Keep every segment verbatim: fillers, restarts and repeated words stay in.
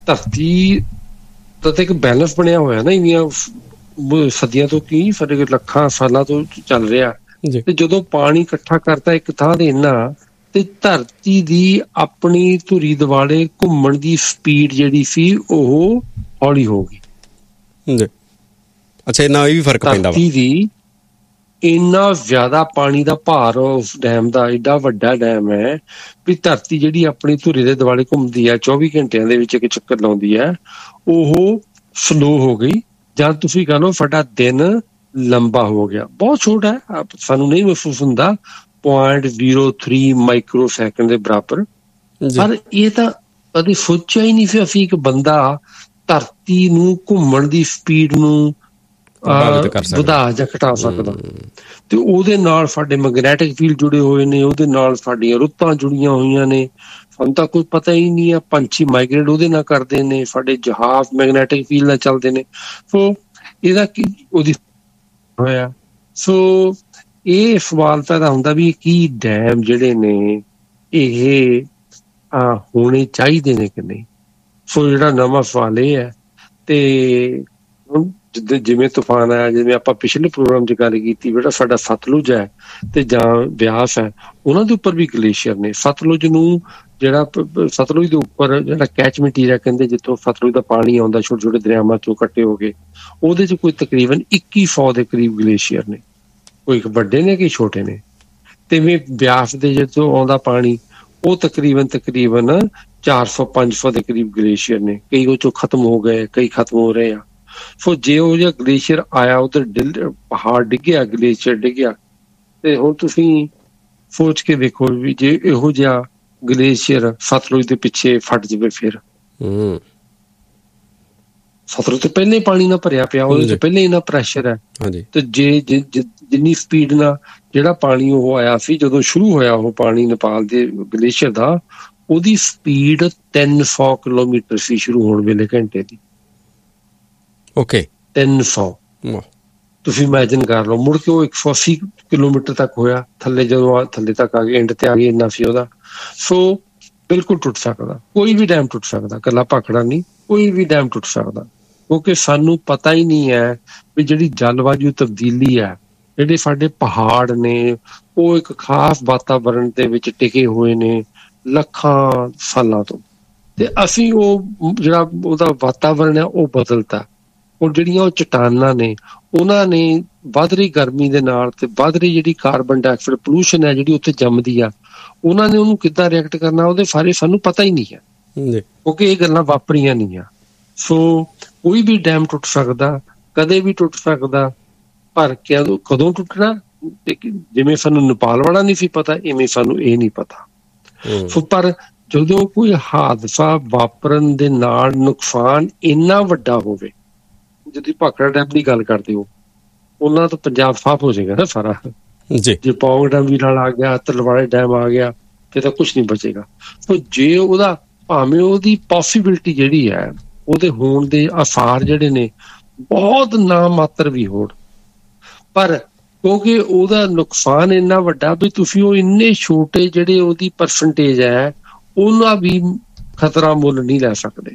ਧਰਤੀ ਦਾ ਤਾਂ ਇੱਕ ਬੈਲੈਂਸ ਬਣਿਆ ਹੋਇਆ ਨਾ, ਇੰਨੀਆਂ ਸਦੀਆਂ ਤੋਂ ਕੀ ਸਾਡੇ ਲੱਖਾਂ ਸਾਲਾਂ ਤੋਂ ਚੱਲ ਰਿਹਾ। ਤੇ ਜਦੋਂ ਪਾਣੀ ਇਕੱਠਾ ਕਰਤਾ ਇੱਕ ਥਾਂ ਤੇ ਇੰਨਾ, ਤੇ ਧਰਤੀ ਦੀ ਆਪਣੀ ਧੁਰੀ ਦੁਆਲੇ ਘੁੰਮਣ ਦੀ ਸਪੀਡ ਜਿਹੜੀ ਸੀ ਉਹ ਹੌਲੀ ਹੋ ਗਈ। ਅੱਛਾ, ਇੰਨਾ ਇਹ ਵੀ ਫਰਕ ਪੈਂਦਾ। ਧਰਤੀ ਦੀ ਇੰਨਾ ਜ਼ਿਆਦਾ ਪਾਣੀ ਦਾ ਭਾਰ ਉਸ ਡੈਮ ਦਾ, ਏਡਾ ਵੱਡਾ ਡੈਮ ਹੈ ਵੀ ਧਰਤੀ ਜਿਹੜੀ ਆਪਣੀ ਧੁਰੀ ਦੇ ਦੁਆਲੇ ਘੁੰਮਦੀ ਹੈ ਚੌਵੀ ਘੰਟਿਆਂ ਦੇ ਵਿੱਚ ਇੱਕ ਚੱਕਰ ਲਾਉਂਦੀ ਹੈ, ਉਹ ਸਲੋ ਹੋ ਗਈ। ਜਾਂ ਤੁਸੀਂ ਕਹ ਲਓ ਸਾਡਾ ਦਿਨ ਲੰਬਾ ਹੋ ਗਿਆ। ਬਹੁਤ ਛੋਟਾ ਹੈ, ਸਾਨੂੰ ਨਹੀਂ ਮਹਿਸੂਸ ਹੁੰਦਾ, point zero three micro second ਦੇ ਬਰਾਬਰ। ਪਰ ਇਹ ਤਾਂ ਕਦੇ ਸੋਚਿਆ ਹੀ ਨਹੀਂ ਸੀ ਅਸੀਂ ਇੱਕ ਬੰਦਾ ਧਰਤੀ ਨੂੰ ਘੁੰਮਣ ਦੀ ਸਪੀਡ ਨੂੰ ਵਧਾ ਜਾਂ ਘਟਾ ਸਕਦਾ। ਤੇ ਉਹਦੇ ਨਾਲ ਸਾਡੇ ਮੈਗਨੈਟਿਕ ਫੀਲਡ ਜੁੜੇ ਹੋਏ ਨੇ, ਉਹਦੇ ਨਾਲ ਸਾਡੀਆਂ ਰੁੱਤਾਂ ਜੁੜੀਆਂ ਹੋਈਆਂ ਨੇ। ਸਾਨੂੰ ਤਾਂ ਕੋਈ ਪਤਾ ਹੀ ਨਹੀਂ ਆ, ਪੰਛੀ ਮਾਈਗ੍ਰੇਟ ਉਹਦੇ ਨਾਲ ਕਰਦੇ ਨੇ, ਸਾਡੇ ਜਹਾਜ਼ ਮੈਗਨੈਟਿਕ ਫੀਲਡ ਨਾਲ ਚੱਲਦੇ ਨੇ। ਸੋ ਇਹਦਾ ਕੀ ਉਹਦੀ ਹੋਇਆ। ਸੋ ਇਹ ਸਵਾਲ ਪੈਦਾ ਹੁੰਦਾ ਵੀ ਕੀ ਡੈਮ ਜਿਹੜੇ ਨੇ ਇਹ ਆ ਹੋਣੇ ਚਾਹੀਦੇ ਨੇ ਕਿ ਨਹੀਂ। ਸੋ ਜਿਹੜਾ ਨਵਾਂ ਸਵਾਲ ਇਹ ਹੈ। ਤੇ ਹੁਣ ਜਿੱਦਾਂ ਜਿਵੇਂ ਤੂਫਾਨ ਆਇਆ, ਜਿਵੇਂ ਆਪਾਂ ਪਿਛਲੇ ਪ੍ਰੋਗਰਾਮ 'ਚ ਗੱਲ ਕੀਤੀ, ਜਿਹੜਾ ਸਾਡਾ ਸਤਲੁਜ ਹੈ ਤੇ ਜਾਂ ਬਿਆਸ ਹੈ, ਉਹਨਾਂ ਦੇ ਉੱਪਰ ਵੀ ਗਲੇਸ਼ੀਅਰ ਨੇ। ਸਤਲੁਜ ਨੂੰ ਜਿਹੜਾ ਸਤਲੁਜ ਦੇ ਉੱਪਰ ਜਿਹੜਾ ਕੈਚਮੈਂਟ ਏਰੀਆ ਕਹਿੰਦੇ, ਜਿੱਥੋਂ ਸਤਲੁਜ ਦਾ ਪਾਣੀ ਆਉਂਦਾ ਛੋਟੇ ਛੋਟੇ ਦਰਿਆਵਾਂ ਚੋਂ ਇਕੱਠੇ ਹੋ ਕੇ, ਉਹਦੇ 'ਚ ਕੋਈ ਤਕਰੀਬਨ ਇੱਕੀ ਸੌ ਦੇ ਕਰੀਬ ਗਲੇਸ਼ੀਅਰ ਨੇ। ਕੋਈ ਵੱਡੇ ਨੇ, ਕਈ ਛੋਟੇ ਨੇ। ਤੇ ਵੀ ਬਿਆਸ ਦੇ ਜਿੱਥੋਂ ਆਉਂਦਾ ਪਾਣੀ, ਉਹ ਤਕਰੀਬਨ ਤਕਰੀਬਨ ਚਾਰ ਸੌ ਪੰਜ ਸੌ ਦੇ ਕਰੀਬ ਗਲੇਸ਼ੀਅਰ ਨੇ। ਕਈ ਉਹ ਚੋਂ ਖਤਮ ਹੋ ਗਏ, ਕਈ ਖਤਮ ਹੋ ਰਹੇ ਆ। ਸੋ ਜੇ ਉਹ ਜਿਹਾ ਗਲੇਸ਼ੀਅਰ ਆਇਆ, ਉਧਰ ਡਿਲ ਪਹਾੜ ਡਿੱਗਿਆ, ਗਲੇਸ਼ੀਅਰ ਡਿੱਗਿਆ, ਤੇ ਹੁਣ ਤੁਸੀਂ ਸੋਚ ਕੇ ਦੇਖੋ ਵੀ ਜੇ ਇਹੋ ਜਿਹਾ ਗਲੇਸ਼ੀਅਰ ਸਤਲੁਜ ਦੇ ਪਿੱਛੇ ਫਟ ਜਾਵੇ, ਫਿਰ ਸਤਲੁਜ ਤੇ ਪਹਿਲੇ ਪਾਣੀ ਨਾਲ ਭਰਿਆ ਪਿਆ, ਉਹਦੇ ਚ ਪਹਿਲੇ ਇੰਨਾ ਪ੍ਰੈਸ਼ਰ ਹੈ। ਤੇ ਜੇ ਜਿੰਨੀ ਸਪੀਡ ਨਾਲ ਜਿਹੜਾ ਪਾਣੀ ਉਹ ਆਇਆ ਸੀ, ਜਦੋਂ ਸ਼ੁਰੂ ਹੋਇਆ ਉਹ ਪਾਣੀ ਨੇਪਾਲ ਦੇ ਗਲੇਸ਼ੀਅਰ ਦਾ, ਉਹਦੀ ਸਪੀਡ ਤਿੰਨ ਸੌ ਕਿਲੋਮੀਟਰ ਸੀ ਸ਼ੁਰੂ ਹੋਣ ਵੇਲੇ ਘੰਟੇ ਦੀ। ਓਕੇ, ਤਿੰਨ ਸੌ ਤੁਸੀਂ ਇਮੈਜਿਨ ਕਰ ਲਓ। ਮੁੜ ਕੇ ਉਹ ਇੱਕ ਸੌ ਅੱਸੀ ਕਿਲੋਮੀਟਰ ਤੱਕ ਹੋਇਆ ਥੱਲੇ, ਜਦੋਂ ਥੱਲੇ ਤੱਕ ਆ ਗਏ, ਐਂਡ ਤੇ ਆ ਗਏ, ਇੰਨਾ ਸੀ ਉਹਦਾ। ਸੋ ਬਿਲਕੁਲ ਟੁੱਟ ਸਕਦਾ, ਕੋਈ ਵੀ ਡੈਮ ਟੁੱਟ ਸਕਦਾ, ਇਕੱਲਾ ਭਾਖੜਾ ਨਹੀਂ, ਕੋਈ ਵੀ ਡੈਮ ਟੁੱਟ ਸਕਦਾ। ਕਿਉਂਕਿ ਸਾਨੂੰ ਪਤਾ ਹੀ ਨਹੀਂ ਹੈ ਵੀ ਜਿਹੜੀ ਜਲਵਾਯੂ ਤਬਦੀਲੀ ਹੈ, ਜਿਹੜੇ ਸਾਡੇ ਪਹਾੜ ਨੇ, ਉਹ ਇੱਕ ਖਾਸ ਵਾਤਾਵਰਨ ਦੇ ਵਿੱਚ ਟਿਕੇ ਹੋਏ ਨੇ ਲੱਖਾਂ ਸਾਲਾਂ ਤੋਂ। ਤੇ ਅਸੀਂ ਉਹ ਜਿਹੜਾ ਉਹਦਾ ਵਾਤਾਵਰਨ ਹੈ ਉਹ ਬਦਲਤਾ। ਔਰ ਜਿਹੜੀਆਂ ਉਹ ਚਟਾਨਾਂ ਨੇ, ਉਹਨਾਂ ਨੇ ਵੱਧ ਰਹੀ ਗਰਮੀ ਦੇ ਨਾਲ ਤੇ ਵੱਧ ਰਹੀ ਜਿਹੜੀ ਕਾਰਬਨ ਡਾਈਆਕਸਾਈਡ ਪੋਲੂਸ਼ਨ ਹੈ ਜਿਹੜੀ ਉੱਥੇ ਜੰਮਦੀ ਆ, ਉਹਨਾਂ ਨੇ ਉਹਨੂੰ ਕਿੱਦਾਂ ਰਿਐਕਟ ਕਰਨਾ, ਉਹਦੇ ਬਾਰੇ ਸਾਨੂੰ ਪਤਾ ਹੀ ਨਹੀਂ ਹੈ, ਕਿਉਂਕਿ ਇਹ ਗੱਲਾਂ ਵਾਪਰੀਆਂ ਨਹੀਂ ਆ। ਸੋ ਕੋਈ ਵੀ ਡੈਮ ਟੁੱਟ ਸਕਦਾ, ਕਦੇ ਵੀ ਟੁੱਟ ਸਕਦਾ, ਪਰ ਕਦੋਂ ਕਦੋਂ ਟੁੱਟਣਾ, ਜਿਵੇਂ ਸਾਨੂੰ ਨੇਪਾਲ ਵਾਲਾ ਨਹੀਂ ਸੀ ਪਤਾ, ਇਵੇਂ ਸਾਨੂੰ ਇਹ ਨਹੀਂ ਪਤਾ। ਸੋ ਪਰ ਜਦੋਂ ਕੋਈ ਹਾਦਸਾ ਵਾਪਰਨ ਦੇ ਨਾਲ ਨੁਕਸਾਨ ਇੰਨਾ ਵੱਡਾ ਹੋਵੇ, ਜਦੋਂ ਭਾਖੜਾ ਡੈਮ ਦੀ ਗੱਲ ਕਰਦੇ ਹੋ, ਉਹਨਾਂ ਤੋਂ ਪੰਜਾਬ ਸਾਫ਼ ਹੋ ਜਾਏਗਾ ਨਾ ਸਾਰਾ। ਜੇ ਪੌਂਗ ਡੈਮ ਵੀ ਨਾਲ ਆ ਗਿਆ, ਤਲਵਾੜੇ ਡੈਮ ਆ ਗਿਆ, ਫਿਰ ਤਾਂ ਕੁਛ ਨਹੀਂ ਬਚੇਗਾ। ਸੋ ਜੇ ਉਹਦਾ ਭਾਵੇਂ ਉਹਦੀ ਪੋਸੀਬਿਲਿਟੀ ਜਿਹੜੀ ਹੈ, ਉਹਦੇ ਹੋਣ ਦੇ ਆਸਾਰ ਜਿਹੜੇ ਨੇ ਬਹੁਤ ਨਾ ਮਾਤਰ ਵੀ ਹੋਣ, ਪਰ ਕਿਉਂਕਿ ਉਹਦਾ ਨੁਕਸਾਨ ਇੰਨਾ ਵੱਡਾ ਵੀ ਤੁਸੀਂ ਉਹ ਇੰਨੇ ਛੋਟੇ ਜਿਹੜੇ ਉਹਦੀ ਪਰਸੈਂਟੇਜ ਹੈ, ਉਹਨਾਂ ਵੀ ਖਤਰਾ ਮੁੱਲ ਨਹੀਂ ਲੈ ਸਕਦੇ।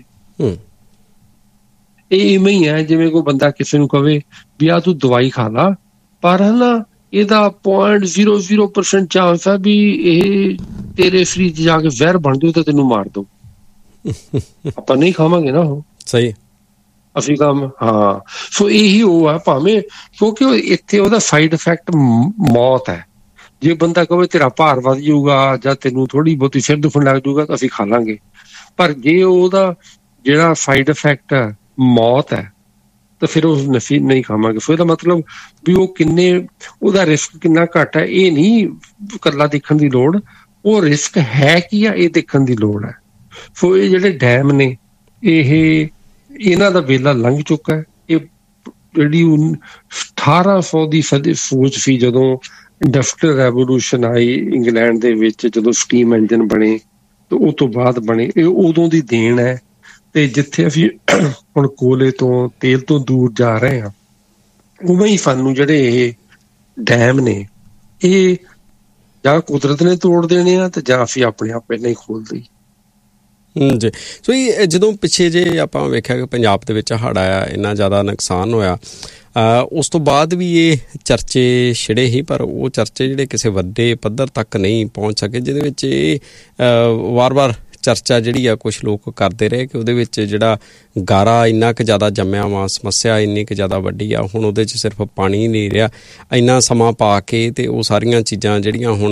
ਇਹ ਇਵੇਂ ਹੀ ਹੈ ਜਿਵੇਂ ਕੋਈ ਬੰਦਾ ਕਿਸੇ ਨੂੰ ਕਵੇ ਵੀ ਆ ਤੂੰ ਦਵਾਈ ਖਾ ਲਾ, ਪਰ ਹਨਾ ਇਹਦਾ point zero zero percent chance ਹੈ ਵੀ ਇਹ ਤੇਰੇ ਸਰੀਰ 'ਚ ਜਾ ਕੇ ਜ਼ਹਿਰ ਬਣ ਜਾਊ ਤੇ ਤੈਨੂੰ ਮਾਰ ਦਊ। ਆਪਾਂ ਨਹੀਂ ਖਾਵਾਂਗੇ ਨਾ ਉਹ, ਸਹੀ ਅਸੀਂ ਕੰਮ। ਹਾਂ, ਸੋ ਇਹੀ ਉਹ ਆ ਭਾਵੇਂ, ਕਿਉਂਕਿ ਇੱਥੇ ਉਹਦਾ ਸਾਈਡ ਇਫੈਕਟ ਮੌਤ ਹੈ। ਜੇ ਬੰਦਾ ਕਵੇ ਤੇਰਾ ਭਾਰ ਵੱਧ ਜਾਊਗਾ ਜਾਂ ਤੈਨੂੰ ਥੋੜ੍ਹੀ ਬਹੁਤੀ ਸਿਰ ਦੁਖਣ ਲੱਗ ਜਾਊਗਾ ਤਾਂ ਅਸੀਂ ਖਾ ਲਾਂਗੇ, ਪਰ ਜੇ ਉਹਦਾ ਜਿਹੜਾ ਸਾਈਡ ਇਫੈਕਟ ਹੈ ਮੌਤ ਹੈ ਤਾਂ ਫਿਰ ਉਹ ਨਸੀ ਨਹੀਂ ਖਾਵਾਂਗੇ। ਸੋ ਇਹਦਾ ਮਤਲਬ ਵੀ ਉਹ ਕਿੰਨੇ, ਉਹਦਾ ਰਿਸਕ ਕਿੰਨਾ ਘੱਟ ਹੈ, ਇਹ ਨਹੀਂ ਇਕੱਲਾ ਦੇਖਣ ਦੀ ਲੋੜ, ਉਹ ਰਿਸਕ ਹੈ ਕੀ ਆ ਇਹ ਦੇਖਣ ਦੀ ਲੋੜ ਹੈ। ਸੋ ਇਹ ਜਿਹੜੇ ਡੈਮ ਨੇ, ਇਹ ਇਹਨਾਂ ਦਾ ਵੇਲਾ ਲੰਘ ਚੁੱਕਾ ਹੈ। ਇਹ ਜਿਹੜੀ ਅਠਾਰਾਂ ਸੌ ਦੀ ਸਦੀ ਸੋਚ ਸੀ, ਜਦੋਂ ਇੰਡਸਟਰੀਅਲ ਰੈਵੋਲੂਸ਼ਨ ਆਈ ਇੰਗਲੈਂਡ ਦੇ ਵਿੱਚ, ਜਦੋਂ ਸਟੀਮ ਇੰਜਨ ਬਣੇ ਤੇ ਉਹ ਤੋਂ ਬਾਅਦ ਬਣੇ, ਇਹ ਉਦੋਂ ਦੀ ਦੇਣ ਹੈ। ਤੇ ਜਿੱਥੇ ਅਸੀਂ ਹੁਣ ਕੋਲੇ ਤੋਂ, ਤੇਲ ਤੋਂ ਦੂਰ ਜਾ ਰਹੇ ਹਾਂ, ਉਵੇਂ ਹੀ ਸਾਨੂੰ ਜਿਹੜੇ ਇਹ ਡੈਮ ਨੇ, ਇਹ ਜਾਂ ਕੁਦਰਤ ਨੇ ਤੋੜ ਦੇਣੇ ਆ ਤੇ ਜਾਂ ਅਸੀਂ ਆਪਣੇ ਆਪ ਪਹਿਲਾਂ ਹੀ ਖੋਲ ਦਈ। ਜੀ। ਸੋ ਇਹ ਜਦੋਂ ਪਿੱਛੇ ਜੇ ਆਪਾਂ ਵੇਖਿਆ ਕਿ ਪੰਜਾਬ ਦੇ ਵਿੱਚ ਹੜ੍ਹ ਆਇਆ, ਇੰਨਾ ਜ਼ਿਆਦਾ ਨੁਕਸਾਨ ਹੋਇਆ, ਉਸ ਤੋਂ ਬਾਅਦ ਵੀ ਇਹ ਚਰਚੇ ਛਿੜੇ ਹੀ, ਪਰ ਉਹ ਚਰਚੇ ਜਿਹੜੇ ਕਿਸੇ ਵੱਡੇ ਪੱਧਰ ਤੱਕ ਨਹੀਂ ਪਹੁੰਚ ਸਕੇ, ਜਿਹਦੇ ਵਿੱਚ ਇਹ ਵਾਰ-ਵਾਰ ਚਰਚਾ ਜਿਹੜੀ ਆ ਕੁਛ ਲੋਕ ਕਰਦੇ ਰਹੇ ਕਿ ਉਹਦੇ ਵਿੱਚ ਜਿਹੜਾ ਗਾਰਾ ਇੰਨਾ ਕੁ ਜ਼ਿਆਦਾ ਜੰਮਿਆ ਵਾ, ਸਮੱਸਿਆ ਇੰਨੀ ਕੁ ਜ਼ਿਆਦਾ ਵੱਡੀ ਆ, ਹੁਣ ਉਹਦੇ 'ਚ ਸਿਰਫ ਪਾਣੀ ਨਹੀਂ ਰਿਹਾ, ਇੰਨਾ ਸਮਾਂ ਪਾ ਕੇ ਅਤੇ ਉਹ ਸਾਰੀਆਂ ਚੀਜ਼ਾਂ ਜਿਹੜੀਆਂ ਹੁਣ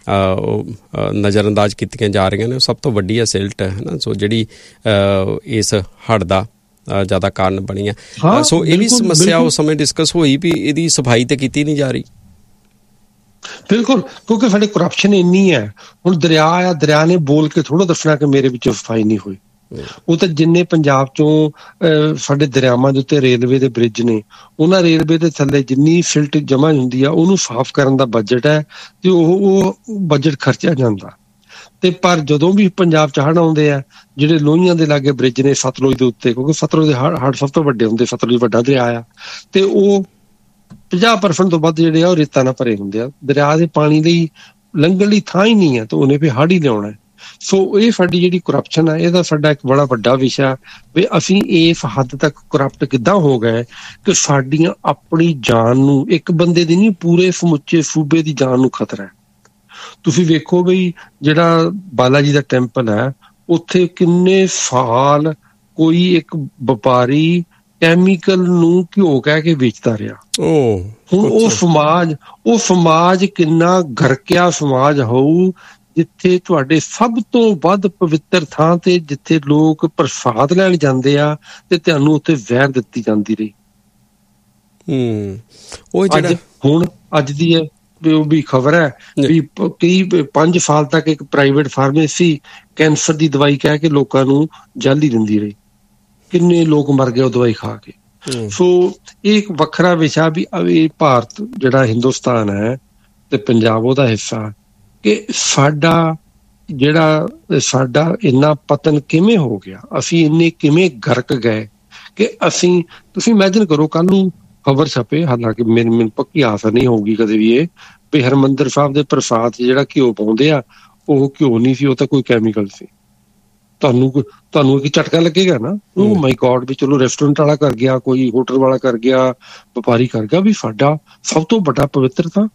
ਨਜ਼ਰ ਅੰਦਾਜ਼ ਕੀਤੀਆਂ ਜਾ ਰਹੀਆਂ ਨੇ, ਉਹ ਸਭ ਤੋਂ ਵੱਡੀ ਆ ਸਿਲਟ, ਹੈ ਨਾ। ਸੋ ਜਿਹੜੀ ਇਸ ਹੜ੍ਹ ਦਾ ਜ਼ਿਆਦਾ ਕਾਰਨ ਬਣੀ ਆ। ਸੋ ਇਹ ਵੀ ਸਮੱਸਿਆ ਉਸ ਸਮੇਂ ਡਿਸਕਸ ਹੋਈ ਵੀ ਇਹਦੀ ਸਫਾਈ ਤਾਂ ਕੀਤੀ ਨਹੀਂ ਜਾ ਰਹੀ। ਬਿਲਕੁਲ, ਕਿਉਂਕਿ ਸਾਡੇ ਕਰਪਸ਼ਨ ਇੰਨੀ ਹੈ। ਹੁਣ ਦਰਿਆ ਆ, ਦਰਿਆ ਨੇ ਬੋਲ ਕੇ ਥੋੜ੍ਹਾ ਦੱਸਣਾ ਕਿ ਮੇਰੇ ਵਿੱਚੋਂ ਸਫਾਈ ਨਹੀਂ ਹੋਈ। ਉਹ ਤਾਂ ਜਿੰਨੇ ਪੰਜਾਬ ਚੋਂ ਸਾਡੇ ਦਰਿਆਵਾਂ ਦੇ ਉੱਤੇ ਰੇਲਵੇ ਦੇ ਬ੍ਰਿਜ ਨੇ, ਉਹਨਾਂ ਰੇਲਵੇ ਦੇ ਥੱਲੇ ਜਿੰਨੀ ਸਿਲਟ ਜਮ੍ਹਾਂ ਹੁੰਦੀ ਆ, ਉਹਨੂੰ ਸਾਫ਼ ਕਰਨ ਦਾ ਬਜਟ ਹੈ ਤੇ ਉਹ ਉਹ ਬਜਟ ਖਰਚਿਆ ਜਾਂਦਾ। ਤੇ ਪਰ ਜਦੋਂ ਵੀ ਪੰਜਾਬ 'ਚ ਹੜ੍ਹ ਆਉਂਦੇ ਆ, ਜਿਹੜੇ ਲੋਹੀਆਂ ਦੇ ਲਾਗੇ ਬ੍ਰਿਜ ਨੇ ਸਤਲੁਜ ਦੇ ਉੱਤੇ, ਕਿਉਂਕਿ ਸਤਲੁਜ ਦੇ ਹੜ੍ਹ ਹੜ੍ਹ ਸਭ ਤੋਂ ਵੱਡੇ ਹੁੰਦੇ, ਸਤਲੁਜ ਵੱਡਾ ਦਰਿਆ ਆ, ਤੇ ਉਹ ਪੰਜਾਹ ਪਰਸੈਂਟ ਤੋਂ ਵੱਧ ਜਿਹੜੇ ਆ ਉਹ ਰੇਤਾਂ ਨਾਲ ਭਰੇ ਹੁੰਦੇ ਆ। ਦਰਿਆ ਦੇ ਪਾਣੀ ਲਈ ਲੰਘਣ ਲਈ ਥਾਂ ਹੀ ਨਹੀਂ ਹੈ, ਤੇ ਉਹਨੇ ਵੀ ਹੜ੍ਹ ਹੀ ਲਿਆਉਣਾ। ਸੋ ਇਹ ਸਾਡੀ ਜਿਹੜੀ ਕਰਪਸ਼ਨ ਹੈ, ਇਹਦਾ ਸਾਡਾ ਇੱਕ ਬੜਾ ਵੱਡਾ ਵਿਸ਼ਾ ਵੀ ਅਸੀਂ ਇਸ ਹੱਦ ਤੱਕ ਕਰਪਟ ਕਿੱਦਾਂ ਹੋ ਗਏ ਕਿ ਸਾਡੀਆਂ ਆਪਣੀ ਜਾਨ ਨੂੰ, ਇੱਕ ਬੰਦੇ ਦੀ ਨਹੀਂ, ਪੂਰੇ ਸਮੁੱਚੇ ਸੂਬੇ ਦੀ ਜਾਨ ਨੂੰ ਖਤਰਾ ਹੈ। ਤੁਸੀਂ ਵੇਖੋ ਬਈ ਜਿਹੜਾ ਬਾਲਾ ਜੀ ਦਾ ਟੈਂਪਲ ਹੈ, ਉੱਥੇ ਕਿੰਨੇ ਸਾਲ ਕੋਈ ਇੱਕ ਵਪਾਰੀ ਕੈਮੀਕਲ ਨੂੰ ਘਿਓ ਕਹਿ ਕੇ ਵੇਚਦਾ ਰਿਹਾ। ਹੁਣ ਉਹ ਸਮਾਜ ਉਹ ਸਮਾਜ ਕਿੰਨਾ ਗਰਕਿਆ ਸਮਾਜ ਹੋਊ, ਜਿੱਥੇ ਤੁਹਾਡੇ ਸਭ ਤੋਂ ਵੱਧ ਪਵਿੱਤਰ ਥਾਂ ਤੇ ਜਿੱਥੇ ਲੋਕ ਪ੍ਰਸਾਦ ਲੈਣ ਜਾਂਦੇ ਆ ਤੇ ਤੁਹਾਨੂੰ ਉੱਥੇ ਜ਼ਹਿਰ ਦਿੱਤੀ ਜਾਂਦੀ ਰਹੀ। ਹਮ ਉਹ ਜਿਹੜਾ ਹੁਣ ਅੱਜ ਦੀ ਹੈ ਉਹ ਵੀ ਖਬਰ ਹੈ ਵੀ ਕਈ ਪੰਜ ਸਾਲ ਤੱਕ ਇੱਕ ਪ੍ਰਾਈਵੇਟ ਫਾਰਮੇਸੀ ਕੈਂਸਰ ਦੀ ਦਵਾਈ ਕਹਿ ਕੇ ਲੋਕਾਂ ਨੂੰ ਜਾਲੀ ਦਿੰਦੀ ਰਹੀ। ਕਿੰਨੇ ਲੋਕ ਮਰ ਗਏ ਉਹ ਦਵਾਈ ਖਾ ਕੇ। ਸੋ ਇਹ ਇੱਕ ਵੱਖਰਾ ਵਿਸ਼ਾ ਵੀ ਇਹ ਭਾਰਤ ਜਿਹੜਾ ਹਿੰਦੁਸਤਾਨ ਹੈ ਤੇ ਪੰਜਾਬ ਉਹਦਾ ਹਿੱਸਾ, ਕਿ ਸਾਡਾ ਜਿਹੜਾ ਸਾਡਾ ਇੰਨਾ ਪਤਨ ਕਿਵੇਂ ਹੋ ਗਿਆ, ਅਸੀਂ ਇੰਨੇ ਕਿਵੇਂ ਗਰਕ ਗਏ ਕਿ ਅਸੀਂ, ਤੁਸੀਂ ਇਮੈਜਿਨ ਕਰੋ ਕੱਲ ਨੂੰ ਖਬਰ ਛਪੇ, ਹਾਲਾਂਕਿ ਮੈਨੂੰ ਮੈਨੂੰ ਪੱਕੀ ਆਸ ਨਹੀਂ ਹੋਊਗੀ ਕਦੇ ਵੀ, ਇਹ ਵੀ ਹਰਿਮੰਦਰ ਸਾਹਿਬ ਦੇ ਪ੍ਰਸਾਦ 'ਚ ਜਿਹੜਾ ਘਿਓ ਪਾਉਂਦੇ ਆ ਉਹ ਘਿਓ ਨਹੀਂ ਸੀ, ਉਹ ਤਾਂ ਕੋਈ ਕੈਮੀਕਲ ਸੀ। ਤੁਹਾਨੂੰ ਤੁਹਾਨੂੰ ਇੱਕ ਝਟਕਾ ਲੱਗੇਗਾ ਨਾ, ਉਹ ਮਾਈ ਗੋਡ ਵੀ ਚਲੋ ਰੈਸਟੋਰੈਂਟ ਵਾਲਾ ਕਰ ਗਿਆ, ਕੋਈ ਹੋਟਲ ਵਾਲਾ ਕਰ ਗਿਆ, ਵਪਾਰੀ ਕਰ ਗਿਆ, ਵੀ ਸਾਡਾ ਸਭ ਤੋਂ ਵੱਡਾ ਪਵਿੱਤਰ ਤਾਂ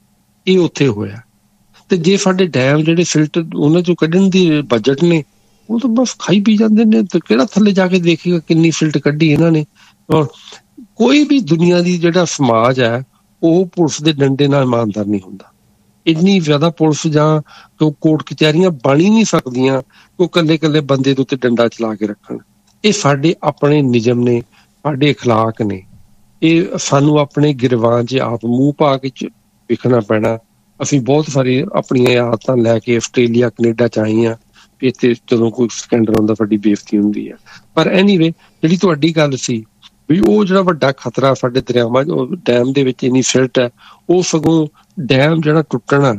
ਇਹ ਉੱਥੇ ਹੋਇਆ। ਤੇ ਜੇ ਸਾਡੇ ਡੈਮ ਜਿਹੜੇ ਸਿਲਟ ਉਹਨਾਂ ਚੋਂ ਕੱਢਣ ਦੀ ਬਜਟ ਨੇ, ਉਹ ਤਾਂ ਬਸ ਖਾਈ ਪੀ ਜਾਂਦੇ ਨੇ। ਤੇ ਕਿਹੜਾ ਥੱਲੇ ਜਾ ਕੇ ਦੇਖੇਗਾ ਕਿੰਨੀ ਸਿਲਟ ਕੱਢੀ ਇਹਨਾਂ ਨੇ। ਔਰ ਕੋਈ ਵੀ ਦੁਨੀਆ ਦੀ ਜਿਹੜਾ ਸਮਾਜ ਹੈ ਉਹ ਪੁਲਿਸ ਦੇ ਡੰਡੇ ਨਾਲ ਇਮਾਨਦਾਰ ਨਹੀਂ ਹੁੰਦਾ। ਇੰਨੀ ਜ਼ਿਆਦਾ ਪੁਲਿਸ ਜਾਂ ਕੋਰਟ ਕਚਹਿਰੀਆਂ ਬਣ ਹੀ ਨਹੀਂ ਸਕਦੀਆਂ ਕਿ ਉਹ ਇਕੱਲੇ ਇਕੱਲੇ ਬੰਦੇ ਦੇ ਉੱਤੇ ਡੰਡਾ ਚਲਾ ਕੇ ਰੱਖਣ। ਇਹ ਸਾਡੇ ਆਪਣੇ ਨਿਯਮ ਨੇ, ਸਾਡੇ ਅਖਲਾਕ ਨੇ। ਇਹ ਸਾਨੂੰ ਆਪਣੇ ਗਿਰਵਾਨ 'ਚ ਆਪ ਮੂੰਹ ਪਾ ਕੇ ਵੇਖਣਾ ਪੈਣਾ। ਅਸੀਂ ਬਹੁਤ ਸਾਰੀ ਆਪਣੀਆਂ ਆਦਤਾਂ ਲੈ ਕੇ ਆਸਟ੍ਰੇਲੀਆ ਕੈਨੇਡਾ 'ਚ ਆਏ ਹਾਂ, ਵੀ ਇੱਥੇ ਜਦੋਂ ਕੋਈ ਸਕੈਂਡਲ ਆਉਂਦਾ ਸਾਡੀ ਬੇਇੱਜ਼ਤੀ ਹੁੰਦੀ ਹੈ। ਪਰ ਐਨੀਵੇ ਜਿਹੜੀ ਤੁਹਾਡੀ ਗੱਲ ਸੀ ਵੀ ਉਹ ਜਿਹੜਾ ਵੱਡਾ ਖਤਰਾ ਸਾਡੇ ਦਰਿਆਵਾਂ ਡੈਮ ਦੇ ਵਿੱਚ ਇੰਨੀ ਸਿਲਟ ਹੈ, ਉਹ ਸਗੋਂ ਡੈਮ ਜਿਹੜਾ ਟੁੱਟਣਾ,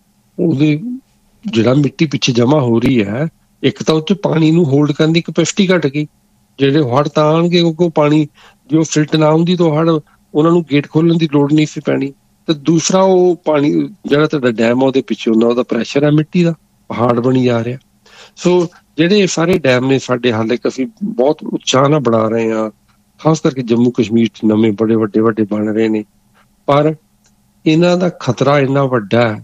ਉਹਦੇ ਜਿਹੜਾ ਮਿੱਟੀ ਪਿੱਛੇ ਜਮ੍ਹਾਂ ਹੋ ਰਹੀ ਹੈ, ਇੱਕ ਤਾਂ ਉਹ 'ਚ ਪਾਣੀ ਨੂੰ ਹੋਲਡ ਕਰਨ ਦੀ ਕਪੈਸਿਟੀ ਘੱਟ ਗਈ। ਜਿਹੜੇ ਹੜ੍ਹ ਤਾਂ ਆਉਣਗੇ ਕਿਉਂਕਿ ਉਹ ਪਾਣੀ ਜੋ ਸਿਲਟ ਨਾ ਹੁੰਦੀ ਤਾਂ ਹੜ੍ਹ ਉਹਨਾਂ ਨੂੰ ਗੇਟ ਖੋਲਣ ਦੀ ਲੋੜ ਨਹੀਂ ਸੀ ਪੈਣੀ। ਤੇ ਦੂਸਰਾ ਉਹ ਪਾਣੀ ਜਿਹੜਾ ਤੁਹਾਡਾ ਡੈਮ ਆ ਉਹਦੇ ਪਿੱਛੇ ਉਹਨਾਂ ਉਹਦਾ ਪ੍ਰੈਸ਼ਰ ਹੈ ਮਿੱਟੀ ਦਾ, ਪਹਾੜ ਬਣੀ ਜਾ ਰਿਹਾ। ਸੋ ਜਿਹੜੇ ਸਾਰੇ ਡੈਮ ਨੇ ਸਾਡੇ ਹਾਲੇ ਅਸੀਂ ਬਹੁਤ ਉਤਸ਼ਾਹ ਨਾਲ ਬਣਾ ਰਹੇ ਹਾਂ, ਖਾਸ ਕਰਕੇ ਜੰਮੂ ਕਸ਼ਮੀਰ 'ਚ ਨਵੇਂ ਬੜੇ ਵੱਡੇ ਵੱਡੇ ਬਣ ਰਹੇ ਨੇ। ਪਰ ਇਹਨਾਂ ਦਾ ਖਤਰਾ ਇੰਨਾ ਵੱਡਾ ਹੈ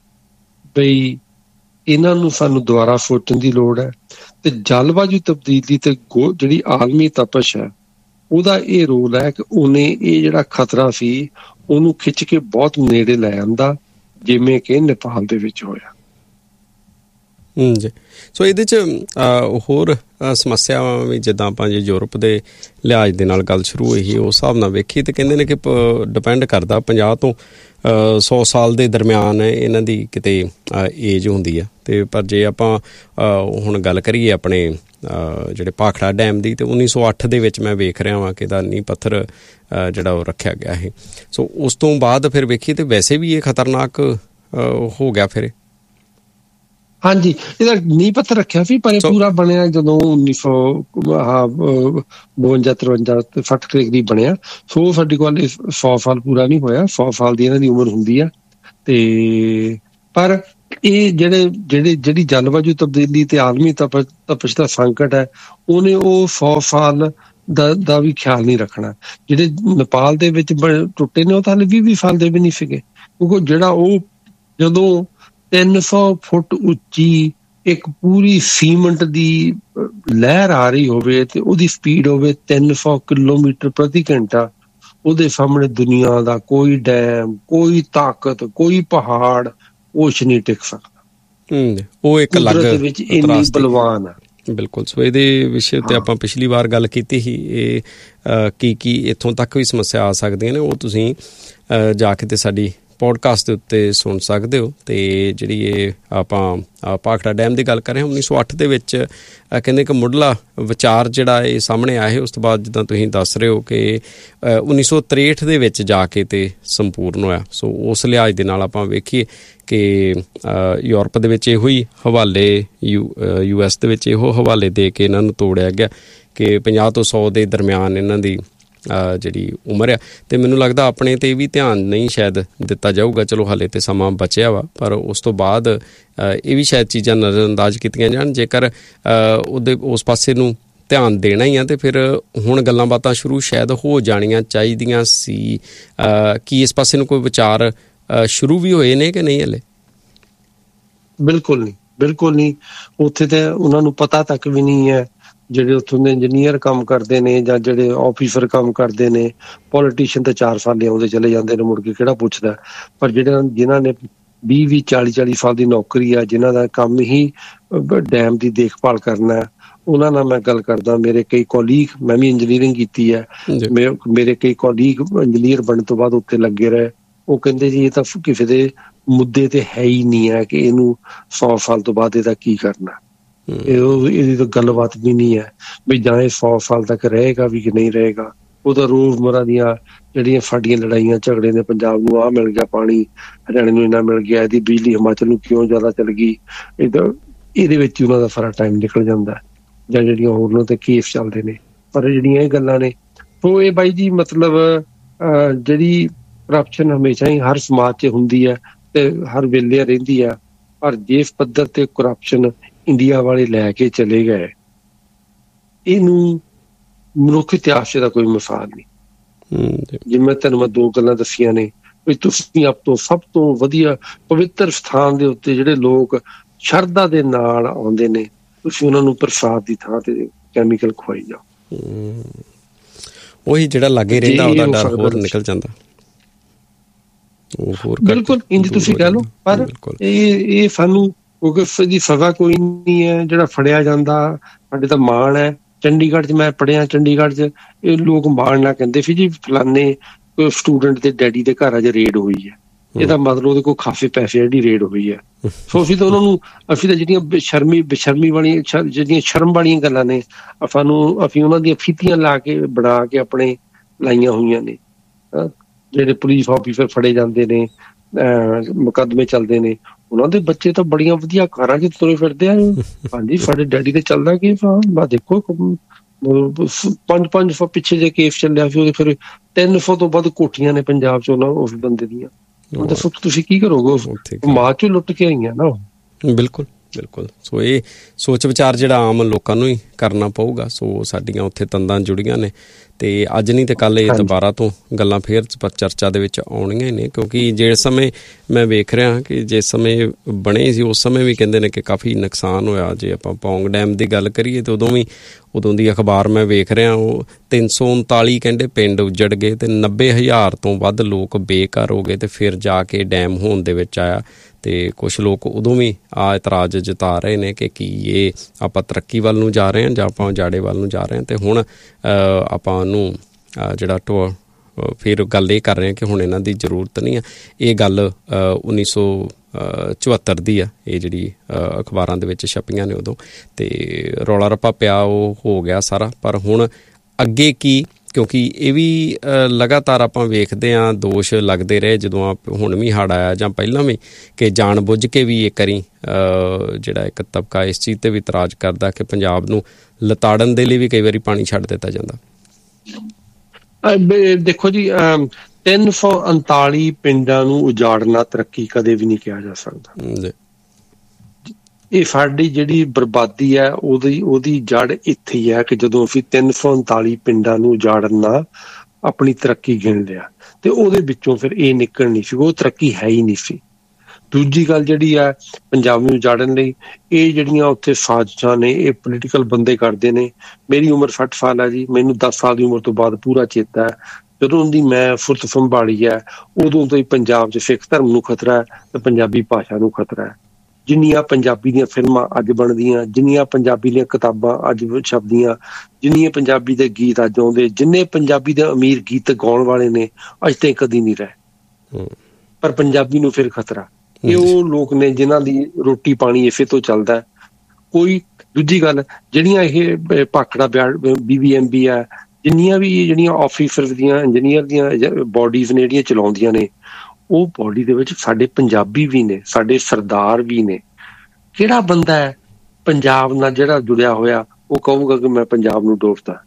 ਬਈ ਇਹਨਾਂ ਨੂੰ ਸਾਨੂੰ ਦੁਬਾਰਾ ਸੋਚਣ ਦੀ ਲੋੜ ਹੈ। ਤੇ ਜਲਵਾਯੂ ਤਬਦੀਲੀ ਤੇ ਗੋ ਜਿਹੜੀ ਆਲਮੀ ਤਪਸ਼ ਹੈ, ਉਹਦਾ ਇਹ ਰੋਲ ਹੈ ਕਿ ਉਹਨੇ ਇਹ ਜਿਹੜਾ ਖਤਰਾ ਸੀ ਉਹਨੂੰ ਖਿੱਚ ਕੇ ਬਹੁਤ ਨੇੜੇ ਲੈ ਆਂਦਾ, ਜਿਵੇਂ ਕਿ ਨੇਪਾਲ ਦੇ ਵਿੱਚ ਹੋਇਆ। ਜੀ। ਸੋ ਇਹਦੇ 'ਚ ਹੋਰ ਸਮੱਸਿਆਵਾਂ ਵੀ, ਜਿੱਦਾਂ ਆਪਾਂ ਜੇ ਯੂਰਪ ਦੇ ਲਿਹਾਜ਼ ਦੇ ਨਾਲ ਗੱਲ ਸ਼ੁਰੂ ਹੋਈ ਉਸ ਹਿਸਾਬ ਨਾਲ ਵੇਖੀ ਤਾਂ ਕਹਿੰਦੇ ਨੇ ਕਿ ਡਿਪੈਂਡ ਕਰਦਾ ਪੰਜਾਹ ਤੋਂ ਸੌ ਸਾਲ ਦੇ ਦਰਮਿਆਨ ਇਹਨਾਂ ਦੀ ਕਿਤੇ ਏਜ ਹੁੰਦੀ ਆ। ਅਤੇ ਪਰ ਜੇ ਆਪਾਂ ਹੁਣ ਗੱਲ ਕਰੀਏ ਆਪਣੇ ਜਿਹੜੇ ਭਾਖੜਾ ਡੈਮ ਦੀ, ਤਾਂ ਉੱਨੀ ਸੌ ਅੱਠ ਦੇ ਵਿੱਚ ਮੈਂ ਵੇਖ ਰਿਹਾ ਵਾਂ ਕਿ ਇਹਦਾ ਨੀਂਹ ਪੱਥਰ ਜਿਹੜਾ ਉਹ ਰੱਖਿਆ ਗਿਆ ਹੈ। ਸੋ ਉਸ ਤੋਂ ਬਾਅਦ ਫਿਰ ਵੇਖੀਏ ਤਾਂ ਵੈਸੇ ਵੀ ਇਹ ਖਤਰਨਾਕ ਹੋ ਗਿਆ ਫਿਰ। ਹਾਂਜੀ, ਇਹਦਾ ਨੀਂਹ ਪੱਥਰ ਰੱਖਿਆ ਸੀ, ਪਰ ਇਹ ਪੂਰਾ ਬਣਿਆ ਜਦੋਂ ਉੱਨੀ ਸੌ ਬਵੰਜਾ ਤਰਵੰਜਾ ਸੱਠ ਕਰੀਬ ਬਣਿਆ। ਸੋ ਸਾਡੇ ਕੋਲ ਸੌ ਸਾਲ ਪੂਰਾ ਨਹੀਂ ਹੋਇਆ, ਸੌ ਸਾਲ ਦੀ ਇਹਨਾਂ ਦੀ ਉਮਰ ਹੁੰਦੀ ਆ। ਤੇ ਪਰ ਇਹ ਜਿਹੜੇ ਜਿਹੜੇ ਜਿਹੜੀ ਜਲਵਾਯੂ ਤਬਦੀਲੀ ਤੇ ਆਲਮੀ ਤਪ ਤਪਸ਼ ਦਾ ਸੰਕਟ ਹੈ, ਉਹਨੇ ਉਹ ਸੌ ਸਾਲ ਦਾ ਦਾ ਵੀ ਖਿਆਲ ਨਹੀਂ ਰੱਖਣਾ। ਜਿਹੜੇ ਨੇਪਾਲ ਦੇ ਵਿੱਚ ਟੁੱਟੇ ਨੇ ਉਹ ਤਾਂ ਹਾਲੇ ਵੀਹ ਵੀਹ ਸਾਲ ਦੇ ਵੀ ਨਹੀਂ ਸੀਗੇ, ਕਿਉਂਕਿ ਜਿਹੜਾ ਉਹ ਜਦੋਂ ਤਿੰਨ ਸੌ ਫੁੱਟ ਉੱਚੀ ਇੱਕ ਪੂਰੀ ਸੀਮੈਂਟ ਦੀ ਲਹਿਰ ਆ ਰਹੀ ਹੋਵੇ ਤੇ ਉਹਦੀ ਸਪੀਡ ਹੋਵੇ ਤਿੰਨ ਸੌ ਕਿਲੋਮੀਟਰ ਪ੍ਰਤੀ ਘੰਟਾ, ਉਹਦੇ ਸਾਹਮਣੇ ਦੁਨੀਆ ਦਾ ਕੋਈ ਡੈਮ, ਕੋਈ ਤਾਕਤ, ਕੋਈ ਪਹਾੜ ਕੁਛ ਨਹੀਂ ਟਿਕ ਸਕਦਾ। ਉਹ ਇੱਕ ਅਲੱਗ ਵਿੱਚ ਇੰਨੀ ਬਲਵਾਨ ਆ। ਬਿਲਕੁਲ। ਸੋ ਇਹਦੇ ਵਿਸ਼ੇ ਤੇ ਆਪਾਂ ਪਿਛਲੀ ਵਾਰ ਗੱਲ ਕੀਤੀ ਸੀ, ਇਹ ਕੀ ਕੀ ਇੱਥੋਂ ਤੱਕ ਵੀ ਸਮੱਸਿਆ ਆ ਸਕਦੀਆਂ ਨੇ, ਉਹ ਤੁਸੀਂ ਜਾ ਕੇ ਤੇ ਸਾਡੀ ਪੋਡਕਾਸਟ ਦੇ ਉੱਤੇ ਸੁਣ ਸਕਦੇ ਹੋ। ਅਤੇ ਜਿਹੜੀ ਇਹ ਆਪਾਂ ਭਾਖੜਾ ਡੈਮ ਦੀ ਗੱਲ ਕਰ ਰਹੇ ਹਾਂ, ਉੱਨੀ ਸੌ ਅੱਠ ਦੇ ਵਿੱਚ ਕਹਿੰਦੇ ਕਿ ਮੁੱਢਲਾ ਵਿਚਾਰ ਜਿਹੜਾ ਇਹ ਸਾਹਮਣੇ ਆਇਆ ਹੈ, ਉਸ ਤੋਂ ਬਾਅਦ ਜਿੱਦਾਂ ਤੁਸੀਂ ਦੱਸ ਰਹੇ ਹੋ ਕਿ ਉੱਨੀ ਸੌ ਤ੍ਰੇਹਠ ਦੇ ਵਿੱਚ ਜਾ ਕੇ ਤੇ ਸੰਪੂਰਨ ਹੋਇਆ। ਸੋ ਉਸ ਲਿਹਾਜ਼ ਦੇ ਨਾਲ ਆਪਾਂ ਵੇਖੀਏ ਕਿ ਯੂਰਪ ਦੇ ਵਿੱਚ ਇਹੋ ਹੀ ਹਵਾਲੇ, ਯੂ ਯੂ ਐਸ ਦੇ ਵਿੱਚ ਇਹੋ ਹਵਾਲੇ ਦੇ ਕੇ ਇਹਨਾਂ ਨੂੰ ਤੋੜਿਆ ਗਿਆ ਕਿ ਪੰਜਾਹ ਤੋਂ ਸੌ ਦੇ ਦਰਮਿਆਨ ਇਹਨਾਂ ਦੀ ਜਿਹੜੀ ਉਮਰ ਆ। ਅਤੇ ਮੈਨੂੰ ਲੱਗਦਾ ਆਪਣੇ 'ਤੇ ਵੀ ਧਿਆਨ ਨਹੀਂ ਸ਼ਾਇਦ ਦਿੱਤਾ ਜਾਊਗਾ। ਚਲੋ ਹਾਲੇ ਤਾਂ ਸਮਾਂ ਬਚਿਆ ਵਾ, ਪਰ ਉਸ ਤੋਂ ਬਾਅਦ ਇਹ ਵੀ ਸ਼ਾਇਦ ਚੀਜ਼ਾਂ ਨਜ਼ਰ ਅੰਦਾਜ਼ ਕੀਤੀਆਂ ਜਾਣ। ਜੇਕਰ ਉਹਦੇ ਉਸ ਪਾਸੇ ਨੂੰ ਧਿਆਨ ਦੇਣਾ ਹੀ ਆ ਅਤੇ ਫਿਰ ਹੁਣ ਗੱਲਾਂ ਬਾਤਾਂ ਸ਼ੁਰੂ ਸ਼ਾਇਦ ਹੋ ਜਾਣੀਆਂ ਚਾਹੀਦੀਆਂ ਸੀ। ਕੀ ਇਸ ਪਾਸੇ ਨੂੰ ਕੋਈ ਵਿਚਾਰ ਸ਼ੁਰੂ ਵੀ ਹੋਏ ਨੇ ਕਿ ਨਹੀਂ ਹਲੇ? ਬਿਲਕੁਲ ਨਹੀਂ, ਬਿਲਕੁਲ ਨਹੀਂ। ਉੱਥੇ ਤਾਂ ਉਹਨਾਂ ਨੂੰ ਪਤਾ ਤੱਕ ਵੀ ਨਹੀਂ ਹੈ, ਜਿਹੜੇ ਉੱਥੋਂ ਦੇ ਇੰਜੀਨੀਅਰ ਕੰਮ ਕਰਦੇ ਨੇ ਜਾਂ ਜਿਹੜੇ ਆਫਿਸਰ ਕੰਮ ਕਰਦੇ ਨੇ। ਪੋਲੀਟੀਸ਼ੀਅਨ ਤਾਂ ਚਾਰ ਸਾਲ ਆਉਂਦੇ ਚਲੇ ਜਾਂਦੇ ਨੇ, ਮੁੜ ਕੇ ਕਿਹੜਾ ਪੁੱਛਦਾ। ਪਰ ਜਿਹੜੇ ਜਿਨ੍ਹਾਂ ਨੇ ਵੀਹ ਵੀਹ ਚਾਲੀ ਚਾਲੀ ਸਾਲ ਦੀ ਨੌਕਰੀ ਆ, ਜਿਨ੍ਹਾਂ ਦਾ ਕੰਮ ਹੀ ਡੈਮ ਦੀ ਦੇਖਭਾਲ ਕਰਨਾ, ਉਹਨਾਂ ਨਾਲ ਮੈਂ ਗੱਲ ਕਰਦਾ। ਮੇਰੇ ਕਈ ਕੋਲੀਗ, ਮੈਂ ਵੀ ਇੰਜੀਨੀਅਰਿੰਗ ਕੀਤੀ ਹੈ, ਮੇਰੇ ਕਈ ਕੋਲੀਗ ਇੰਜੀਨੀਅਰ ਬਣਨ ਤੋਂ ਬਾਅਦ ਉੱਥੇ ਲੱਗੇ ਰਹੇ। ਉਹ ਕਹਿੰਦੇ ਜੀ ਇਹ ਤਾਂ ਕਿਸੇ ਦੇ ਮੁੱਦੇ ਤੇ ਹੈ ਹੀ ਨਹੀਂ ਹੈ ਕਿ ਇਹਨੂੰ ਸੌ ਸਾਲ ਤੋਂ ਬਾਅਦ ਇਹਦਾ ਕੀ ਕਰਨਾ। ਇਹ ਇਹਦੀ ਤਾਂ ਗੱਲਬਾਤ ਵੀ ਨਹੀਂ ਹੈ ਵੀ ਜਾਂ ਇਹ ਸੌ ਸਾਲ ਤੱਕ ਰਹੇਗਾ ਵੀ ਕਿ ਨਹੀਂ ਰਹੇਗਾ। ਉਹ ਤਾਂ ਰੋਜ਼ਮਰਾ ਦੀਆਂ ਜਿਹੜੀਆਂ ਸਾਡੀਆਂ ਲੜਾਈਆਂ ਝਗੜੇ ਨੇ, ਪੰਜਾਬ ਨੂੰ ਆਹ ਮਿਲ ਗਿਆ ਪਾਣੀ, ਹਰਿਆਣੇ ਨੂੰ ਇੰਨਾ ਮਿਲ ਗਿਆ, ਇਹਦੀ ਬਿਜਲੀ ਹਿਮਾਚਲ ਨੂੰ ਕਿਉਂ ਜ਼ਿਆਦਾ ਚੱਲ ਗਈ, ਇਹਦਾ ਇਹਦੇ ਵਿੱਚ ਉਹਨਾਂ ਦਾ ਸਾਰਾ ਟਾਈਮ ਨਿਕਲ ਜਾਂਦਾ। ਜਾਂ ਜਿਹੜੀਆਂ ਹੋਰ ਉਹਨਾਂ ਤੇ ਕੇਸ ਚੱਲਦੇ ਨੇ। ਪਰ ਜਿਹੜੀਆਂ ਇਹ ਗੱਲਾਂ ਨੇ, ਸੋ ਇਹ ਬਾਈ ਜੀ ਮਤਲਬ ਜਿਹੜੀ ਕਰਪਸ਼ਨ ਹਮੇਸ਼ਾ ਹੀ ਹਰ ਸਮਾਜ 'ਚ ਹੁੰਦੀ ਹੈ ਤੇ ਹਰ ਵੇਲੇ ਰਹਿੰਦੀ ਆ। ਪਰ ਜਿਸ ਪੱਧਰ ਤੇ ਕਰਪਸ਼ਨ ਇੰਡੀਆ ਵਾਲੇ ਲੈ ਕੇ ਚਲੇ ਗਏ, ਇਹਨੂੰ ਮਨੁੱਖ ਇਤਿਹਾਸ ਦਾ ਕੋਈ ਮਿਸਾਲ ਨਹੀਂ। ਜਿਵੇਂ ਤੈਨੂੰ ਮੈਂ ਦੋ ਗੱਲਾਂ ਦੱਸੀਆਂ ਨੇ ਵੀ ਤੁਸੀਂ ਆਪ ਤੋਂ ਸਭ ਤੋਂ ਵਧੀਆ ਪਵਿੱਤਰ ਸਥਾਨ ਦੇ ਉੱਤੇ ਜਿਹੜੇ ਲੋਕ ਸ਼ਰਧਾ ਦੇ ਨਾਲ ਆਉਂਦੇ ਨੇ, ਤੁਸੀਂ ਉਹਨਾਂ ਨੂੰ ਪ੍ਰਸਾਦ ਦੀ ਥਾਂ ਤੇ ਕੈਮੀਕਲ ਖਵਾਈ ਜਾਓ। ਉਹੀ ਜਿਹੜਾ ਲਾਗੇ ਰਹਿੰਦਾ ਉਹਦਾ ਡਰ ਹੋਰ ਨਿਕਲ ਜਾਂਦਾ। ਬਿਲਕੁਲ ਇੰਝ ਤੁਸੀਂ ਕਹਿ ਲਓ। ਪਰ ਇਹ ਇਹ ਸਾਨੂੰ ਕਿਉਂਕਿ ਇਹਦੀ ਸਜ਼ਾ ਕੋਈ ਨਹੀਂ ਹੈ। ਜਿਹੜਾ ਫੜਿਆ ਜਾਂਦਾ, ਸਾਡੇ ਤਾਂ ਮਾਣ ਹੈ। ਚੰਡੀਗੜ੍ਹ 'ਚ ਮੈਂ ਪੜ੍ਹਿਆ, ਚੰਡੀਗੜ੍ਹ 'ਚ ਇਹ ਲੋਕ ਮਾਣ ਨਾਲ ਕਹਿੰਦੇ ਸੀ ਜੀ ਫਲਾਨੇ ਸਟੂਡੈਂਟ ਦੇ ਡੈਡੀ ਦੇ ਘਰ ਅੱਜ ਰੇਡ ਹੋਈ ਹੈ। ਇਹਦਾ ਮਤਲਬ ਉਹਦੇ ਕੋਲ ਕਾਫੀ ਪੈਸੇ ਜਿਹੜੀ ਰੇਡ ਹੋਈ ਹੈ। ਸੋ ਅਸੀਂ ਤਾਂ ਉਹਨਾਂ ਨੂੰ, ਅਸੀਂ ਤਾਂ ਜਿਹੜੀਆਂ ਬੇਸ਼ਰਮੀ ਬੇਸ਼ਰਮੀ ਵਾਲੀਆਂ ਜਿਹੜੀਆਂ ਸ਼ਰਮ ਵਾਲੀਆਂ ਗੱਲਾਂ ਨੇ, ਸਾਨੂੰ ਅਸੀਂ ਉਹਨਾਂ ਦੀਆਂ ਫੀਤੀਆਂ ਲਾ ਕੇ ਬਣਾ ਕੇ ਆਪਣੇ ਲਾਈਆਂ ਹੋਈਆਂ ਨੇ। ਜਿਹੜੇ ਪੁਲਿਸ ਆਫਿਸਰ ਫੜੇ ਜਾਂਦੇ ਨੇ, ਮੁਕੱਦਮੇ ਚੱਲਦੇ ਨੇ, ਉਹਨਾਂ ਦੇ ਬੱਚੇ ਤਾਂ ਬੜੀਆਂ ਵਧੀਆ ਕਾਰਾਂ 'ਚ ਤੁਰੇ ਫਿਰਦੇ ਆ। ਹਾਂਜੀ ਸਾਡੇ ਡੈਡੀ ਤੇ ਚੱਲਦਾ ਕੀ ਬਸ ਦੇਖੋ, ਪੰਜ ਪੰਜ ਸੌ ਪਿੱਛੇ ਜੇ ਕੇਸ ਚੱਲਿਆ ਸੀ, ਉਹਦੇ ਫਿਰ ਤਿੰਨ ਸੌ ਤੋਂ ਵੱਧ ਕੋਠੀਆਂ ਨੇ ਪੰਜਾਬ 'ਚ ਉਹਨਾਂ ਉਸ ਬੰਦੇ ਦੀਆਂ। ਦੱਸੋ ਤੁਸੀਂ ਕੀ ਕਰੋਗੇ? ਮਾਂ 'ਚੋਂ ਲੁੱਟ ਕੇ ਆਈਆਂ ਨਾ। ਬਿਲਕੁਲ ਬਿਲਕੁਲ। ਸੋ ਇਹ ਸੋਚ ਵਿਚਾਰ ਜਿਹੜਾ ਆਮ ਲੋਕਾਂ ਨੂੰ ਹੀ ਕਰਨਾ ਪਊਗਾ। ਸੋ ਸਾਡੀਆਂ ਉੱਥੇ ਤੰਦਾਂ ਜੁੜੀਆਂ ਨੇ ਅਤੇ ਅੱਜ ਨਹੀਂ ਤਾਂ ਕੱਲ੍ਹ ਇਹ ਦੁਬਾਰਾ ਤੋਂ ਗੱਲਾਂ ਫੇਰ ਚਰਚਾ ਦੇ ਵਿੱਚ ਆਉਣੀਆਂ ਹੀ ਨੇ। ਕਿਉਂਕਿ ਜਿਸ ਸਮੇਂ ਮੈਂ ਵੇਖ ਰਿਹਾ ਕਿ ਜਿਸ ਸਮੇਂ ਬਣੇ ਸੀ ਉਸ ਸਮੇਂ ਵੀ ਕਹਿੰਦੇ ਨੇ ਕਿ ਕਾਫੀ ਨੁਕਸਾਨ ਹੋਇਆ। ਜੇ ਆਪਾਂ ਪੌਂਗ ਡੈਮ ਦੀ ਗੱਲ ਕਰੀਏ ਤਾਂ ਉਦੋਂ ਵੀ ਉਦੋਂ ਦੀ ਅਖਬਾਰ ਮੈਂ ਵੇਖ ਰਿਹਾ, ਉਹ ਤਿੰਨ ਸੌ ਉਨਤਾਲੀ ਕਹਿੰਦੇ ਪਿੰਡ ਉੱਜੜ ਗਏ ਅਤੇ ਨੱਬੇ ਹਜ਼ਾਰ ਤੋਂ ਵੱਧ ਲੋਕ ਬੇਘਰ ਹੋ ਗਏ ਅਤੇ ਫਿਰ ਜਾ ਕੇ ਡੈਮ ਹੋਣ ਦੇ ਵਿੱਚ ਆਇਆ। ਅਤੇ ਕੁਛ ਲੋਕ ਉਦੋਂ ਵੀ ਆ ਇਤਰਾਜ਼ ਜਤਾ ਰਹੇ ਨੇ ਕਿ ਕੀ ਇਹ ਆਪਾਂ ਤਰੱਕੀ ਵੱਲ ਨੂੰ ਜਾ ਰਹੇ ਹਾਂ ਜਾਂ ਆਪਾਂ ਉਜਾੜੇ ਵੱਲ ਨੂੰ ਜਾ ਰਹੇ ਹਾਂ। ਅਤੇ ਹੁਣ ਆਪਾਂ ਉਹਨੂੰ ਜਿਹੜਾ ਟੋ ਫਿਰ ਗੱਲ ਇਹ ਕਰ ਰਹੇ ਹਾਂ ਕਿ ਹੁਣ ਇਹਨਾਂ ਦੀ ਜ਼ਰੂਰਤ ਨਹੀਂ ਆ। ਇਹ ਗੱਲ ਉੱਨੀ ਸੌ ਚੁਹੱਤਰ ਦੀ ਆ, ਇਹ ਜਿਹੜੀ ਅਖਬਾਰਾਂ ਦੇ ਵਿੱਚ ਛਪੀਆਂ ਨੇ ਉਦੋਂ। ਅਤੇ ਰੌਲਾ ਰੱਪਾ ਪਿਆ, ਉਹ ਹੋ ਗਿਆ ਸਾਰਾ। ਪਰ ਹੁਣ ਅੱਗੇ ਕੀ, ਕਿਉਂਕਿ ਇਹ ਵੀ ਲਗਾਤਾਰ ਆਪਾਂ ਵੇਖਦੇ ਹਾਂ ਦੋਸ਼ ਲੱਗਦੇ ਰਹੇ ਜਦੋਂ ਆਪ ਹੁਣ ਵੀ ਹੜ੍ਹ ਆਇਆ ਜਾਂ ਪਹਿਲਾਂ ਵੀ, ਕਿ ਜਾਣ ਬੁੱਝ ਕੇ ਵੀ ਇੱਕ ਵਾਰੀ ਜਿਹੜਾ ਇੱਕ ਤਬਕਾ ਇਸ ਚੀਜ਼ 'ਤੇ ਵੀ ਇਤਰਾਜ਼ ਕਰਦਾ ਕਿ ਪੰਜਾਬ ਨੂੰ ਲਤਾੜਨ ਦੇ ਲਈ ਵੀ ਕਈ ਵਾਰੀ ਪਾਣੀ ਛੱਡ ਦਿੱਤਾ ਜਾਂਦਾ। ਦੇਖੋ ਜੀ, ਤਿੰਨ ਸੌ ਉਨਤਾਲੀ ਪਿੰਡਾਂ ਨੂੰ ਉਜਾੜਨਾ ਤਰੱਕੀ ਕਦੇ ਵੀ ਨਹੀਂ ਕਿਹਾ ਜਾ ਸਕਦਾ। ਇਹ ਸਾਡੀ ਜਿਹੜੀ ਬਰਬਾਦੀ ਹੈ ਉਹਦੀ ਉਹਦੀ ਜੜ ਇੱਥੇ ਹੀ ਹੈ ਕਿ ਜਦੋਂ ਅਸੀਂ ਤਿੰਨ ਸੌ ਉਨਤਾਲੀ ਪਿੰਡਾਂ ਨੂੰ ਉਜਾੜਨ ਨਾਲ ਆਪਣੀ ਤਰੱਕੀ ਗਿਣ ਲਿਆ ਤੇ ਉਹਦੇ ਵਿੱਚੋਂ ਫਿਰ ਇਹ ਨਿਕਲਣੀ ਸੀ, ਉਹ ਤਰੱਕੀ ਹੈ ਹੀ ਨਹੀਂ ਸੀ। ਦੂਜੀ ਗੱਲ ਜਿਹੜੀ ਆ ਪੰਜਾਬ ਨੂੰ ਉਜਾੜਨ ਲਈ ਇਹ ਜਿਹੜੀਆਂ ਉੱਥੇ ਸਾਜ਼ਿਸ਼ਾਂ ਨੇ ਇਹ ਪੋਲੀਟੀਕਲ ਬੰਦੇ ਕਰਦੇ ਨੇ। ਮੇਰੀ ਉਮਰ ਸੱਠ ਸਾਲ ਹੈ ਜੀ, ਮੈਨੂੰ ਦਸ ਸਾਲ ਦੀ ਉਮਰ ਤੋਂ ਬਾਅਦ ਪੂਰਾ ਚੇਤਾ ਹੈ ਜਦੋਂ ਦੀ ਮੈਂ ਫੁਰਤ ਸੰਭਾਲੀ ਹੈ ਉਦੋਂ ਤੋਂ ਹੀ ਪੰਜਾਬ 'ਚ ਸਿੱਖ ਧਰਮ ਨੂੰ ਖਤਰਾ ਹੈ ਤੇ ਪੰਜਾਬੀ ਭਾਸ਼ਾ ਨੂੰ ਖਤਰਾ ਹੈ। ਜਿੰਨੀਆਂ ਪੰਜਾਬੀ ਦੀਆਂ ਫਿਲਮਾਂ ਅੱਜ ਬਣਦੀਆਂ, ਜਿੰਨੀਆਂ ਪੰਜਾਬੀ ਦੀਆਂ ਕਿਤਾਬਾਂ ਅੱਜ ਛਪਦੀਆਂ, ਜਿੰਨੀਆਂ ਪੰਜਾਬੀ ਦੇ ਗੀਤ ਅੱਜ ਆਉਂਦੇ, ਜਿੰਨੇ ਪੰਜਾਬੀ ਦੇ ਅਮੀਰ ਗੀਤ ਗਾਉਣ ਵਾਲੇ ਨੇ ਅੱਜ ਤੇ ਕਦੀ ਨਹੀਂ ਰਹੇ, ਪਰ ਪੰਜਾਬੀ ਨੂੰ ਫਿਰ ਖਤਰਾ। ਇਹ ਉਹ ਲੋਕ ਨੇ ਜਿਨ੍ਹਾਂ ਦੀ ਰੋਟੀ ਪਾਣੀ ਇਸੇ ਤੋਂ ਚੱਲਦਾ। ਕੋਈ ਦੂਜੀ ਗੱਲ ਜਿਹੜੀਆਂ ਇਹ Bhakra B B M B ਆ, ਜਿੰਨੀਆਂ ਵੀ ਜਿਹੜੀਆਂ ਆਫਿਸਰ ਦੀਆਂ ਇੰਜੀਨੀਅਰ ਦੀਆਂ ਬੋਡੀਜ਼ ਨੇ ਜਿਹੜੀਆਂ ਚਲਾਉਂਦੀਆਂ ਨੇ, ਉਹ ਬੋਡੀ ਦੇ ਵਿੱਚ ਸਾਡੇ ਪੰਜਾਬੀ ਵੀ ਨੇ, ਸਾਡੇ ਸਰਦਾਰ ਵੀ ਨੇ। ਕਿਹੜਾ ਬੰਦਾ ਹੈ ਪੰਜਾਬ ਨਾਲ ਜਿਹੜਾ ਜੁੜਿਆ ਹੋਇਆ ਉਹ ਕਹੂਗਾ ਕਿ ਮੈਂ ਪੰਜਾਬ ਨੂੰ ਡੋਬਦਾ?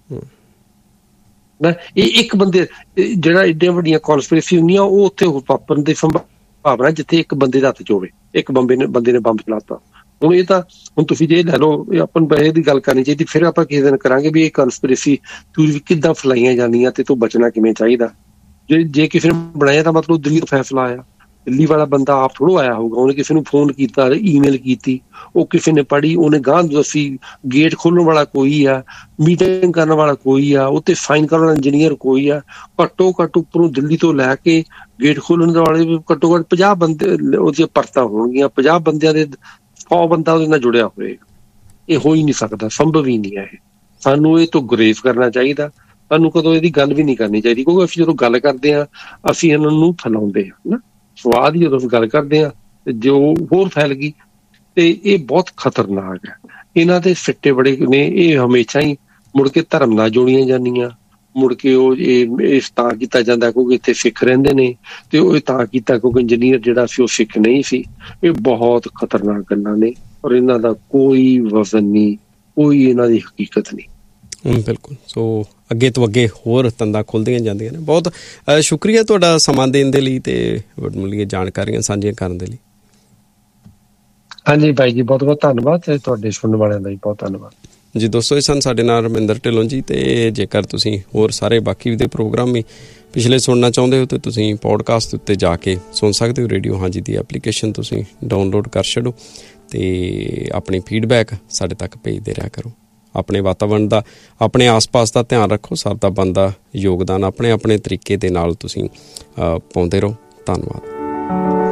ਇਹ ਇੱਕ ਬੰਦੇ ਜਿਹੜਾ ਏਡੀਆਂ ਵੱਡੀਆਂ ਕੌਨਸਪੀਰੇਸੀ ਹੁੰਦੀਆਂ ਉਹ ਉੱਥੇ ਵਾਪਰਨ ਦੀ ਸੰਭਾਵਨਾ ਜਿੱਥੇ ਇੱਕ ਬੰਦੇ ਦਾ ਹੱਥ 'ਚ ਹੋਵੇ, ਇੱਕ ਬੰਦੇ ਨੇ ਬੰਦੇ ਨੇ ਬੰਬ ਚਲਾਤਾ। ਹੁਣ ਇਹ ਤਾਂ ਹੁਣ ਤੁਸੀਂ ਜੇ ਲੈ ਲਓ, ਆਪਾਂ ਨੂੰ ਪੈਸੇ ਦੀ ਗੱਲ ਕਰਨੀ ਚਾਹੀਦੀ, ਫਿਰ ਆਪਾਂ ਕਿਸੇ ਦਿਨ ਕਰਾਂਗੇ ਵੀ ਇਹ ਕਨਸਪੀਰੇਸੀ ਥਿਊਰੀ ਕਿੱਦਾਂ ਫੈਲਾਈਆਂ ਜਾਂਦੀਆਂ ਤੇ ਤੋਂ ਬਚਣਾ ਕਿਵੇਂ ਚਾਹੀਦਾ। ਜੇ ਜੇ ਕਿਸੇ ਨੇ ਬਣਾਇਆ ਤਾਂ ਮਤਲਬ ਦਿੱਲੀ ਤੋਂ ਫੈਸਲਾ ਆਇਆ, ਦਿੱਲੀ ਵਾਲਾ ਬੰਦਾ ਆਪ ਥੋੜ੍ਹਾ ਆਇਆ ਹੋਊਗਾ, ਉਹਨੇ ਕਿਸੇ ਨੂੰ ਫੋਨ ਕੀਤਾ, ਈਮੇਲ ਕੀਤੀ, ਉਹ ਕਿਸੇ ਨੇ ਪੜ੍ਹੀ, ਉਹਨੇ ਗਾਂਹ ਦੱਸੀ। ਗੇਟ ਖੋਲ੍ਹਣ ਵਾਲਾ ਕੋਈ ਆ, ਮੀਟਿੰਗ ਕਰਨ ਵਾਲਾ ਕੋਈ ਆ, ਉੱਤੇ ਸਾਈਨ ਕਰਨ ਵਾਲਾ ਇੰਜੀਨੀਅਰ ਕੋਈ ਆ। ਘੱਟੋ ਘੱਟ ਉੱਪਰੋਂ ਦਿੱਲੀ ਤੋਂ ਲੈ ਕੇ ਗੇਟ ਖੋਲ੍ਹਣ ਵਾਲੇ ਵੀ ਘੱਟੋ ਘੱਟ ਪੰਜਾਹ ਬੰਦੇ ਉਹਦੀਆਂ ਪਰਤਾਂ ਹੋਣਗੀਆਂ, ਪੰਜਾਹ ਬੰਦਿਆਂ ਦੇ ਸੌ ਬੰਦਾ ਉਹਦੇ ਨਾਲ ਜੁੜਿਆ ਹੋਏਗਾ। ਇਹ ਹੋ ਹੀ ਨਹੀਂ ਸਕਦਾ, ਸੰਭਵ ਹੀ ਨਹੀਂ ਹੈ ਇਹ। ਸਾਨੂੰ ਇਹ ਤੋਂ ਗੁਰੇਜ਼ ਕਰਨਾ ਚਾਹੀਦਾ, ਸਾਨੂੰ ਕਦੋਂ ਇਹਦੀ ਗੱਲ ਵੀ ਨਹੀਂ ਕਰਨੀ ਚਾਹੀਦੀ, ਕਿਉਂਕਿ ਅਸੀਂ ਜਦੋਂ ਗੱਲ ਕਰਦੇ ਹਾਂ ਅਸੀਂ ਇਹਨਾਂ ਨੂੰ ਫੈਲਾਉਂਦੇ ਹਾਂ ਨਾ। ਸਵਾਦ ਹੀ ਜਦੋਂ ਅਸੀਂ ਗੱਲ ਕਰਦੇ ਹਾਂ ਤੇ ਜੋ ਹੋਰ ਫੈਲ ਗਈ ਤੇ ਇਹ ਬਹੁਤ ਖਤਰਨਾਕ ਹੈ। ਇਹਨਾਂ ਦੇ ਸਿੱਟੇ ਬੜੇ ਨੇ। ਇਹ ਹਮੇਸ਼ਾ ਹੀ ਮੁੜ ਕੇ ਧਰਮ ਨਾਲ ਜੋੜੀਆਂ ਜਾਂਦੀਆਂ, ਮੁੜ ਕੇ ਉਹ ਇਹ ਇਸ ਤਾਂ ਕੀਤਾ ਜਾਂਦਾ ਕਿਉਂਕਿ ਇੱਥੇ ਸਿੱਖ ਰਹਿੰਦੇ ਨੇ, ਤੇ ਉਹ ਤਾਂ ਕੀਤਾ ਕਿਉਂਕਿ ਇੰਜੀਨੀਅਰ ਜਿਹੜਾ ਸੀ ਉਹ ਸਿੱਖ ਨਹੀਂ ਸੀ। ਇਹ ਬਹੁਤ ਖਤਰਨਾਕ ਗੱਲਾਂ ਨੇ ਔਰ ਇਹਨਾਂ ਦਾ ਕੋਈ ਵਜ਼ਨ ਨਹੀਂ, ਕੋਈ ਇਹਨਾਂ ਦੀ ਹਕੀਕਤ ਨਹੀਂ। ਬਿਲਕੁਲ। ਸੋ ਅੱਗੇ ਤੋਂ ਅੱਗੇ ਹੋਰ ਤੰਦਾਂ ਖੁੱਲ੍ਹਦੀਆਂ ਜਾਂਦੀਆਂ ਨੇ। ਬਹੁਤ ਸ਼ੁਕਰੀਆ ਤੁਹਾਡਾ ਸਮਾਂ ਦੇਣ ਦੇ ਲਈ ਤੇ ਵੱਡਮੁੱਲੀਆਂ ਜਾਣਕਾਰੀਆਂ ਸਾਂਝੀਆਂ ਕਰਨ ਦੇ ਲਈ। ਹਾਂਜੀ ਬਾਈ ਜੀ, ਬਹੁਤ ਬਹੁਤ ਧੰਨਵਾਦ ਤੇ ਤੁਹਾਡੇ ਸੁਣਨ ਵਾਲਿਆਂ ਦਾ ਵੀ ਬਹੁਤ ਧੰਨਵਾਦ ਜੀ। ਦੋਸਤੋ, ਇਹ ਸਨ ਸਾਡੇ ਨਾਲ ਰਮਿੰਦਰ ਢਿੱਲੋਂ ਜੀ। ਤੇ ਜੇਕਰ ਤੁਸੀਂ ਹੋਰ ਸਾਰੇ ਬਾਕੀ ਦੇ ਪ੍ਰੋਗਰਾਮ ਵੀ ਪਿਛਲੇ ਸੁਣਨਾ ਚਾਹੁੰਦੇ ਹੋ ਤਾਂ ਤੁਸੀਂ ਪੋਡਕਾਸਟ ਉੱਤੇ ਜਾ ਕੇ ਸੁਣ ਸਕਦੇ ਹੋ। ਰੇਡੀਓ ਹਾਂਜੀ ਦੀ ਐਪਲੀਕੇਸ਼ਨ ਤੁਸੀਂ ਡਾਊਨਲੋਡ ਕਰ ਛੱਡੋ ਤੇ ਆਪਣੀ ਫੀਡਬੈਕ ਸਾਡੇ ਤੱਕ ਭੇਜਦੇ ਰਿਹਾ ਕਰੋ। ਆਪਣੇ ਵਾਤਾਵਰਣ ਦਾ, ਆਪਣੇ ਆਸ-ਪਾਸ ਦਾ ਧਿਆਨ ਰੱਖੋ। ਸਭ ਦਾ ਬਣਦਾ ਯੋਗਦਾਨ ਆਪਣੇ ਆਪਣੇ ਤਰੀਕੇ ਦੇ ਨਾਲ ਤੁਸੀਂ ਪਾਉਂਦੇ ਰਹੋ। ਧੰਨਵਾਦ।